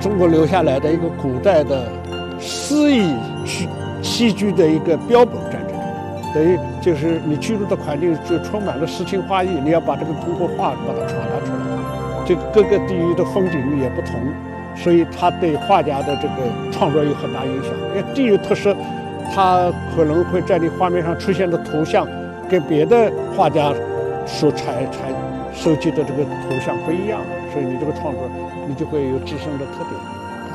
中国留下来的一个古代的诗意栖居的一个标本在这里，等于就是你居住的环境就充满了诗情画意，你要把这个通过画把它传达出来。这个各个地域的风景也不同，所以它对画家的这个创作有很大影响。因为地域特色，它可能会在你画面上出现的图像跟别的画家所收集的这个图像不一样，所以你这个创作你就会有自身的特点。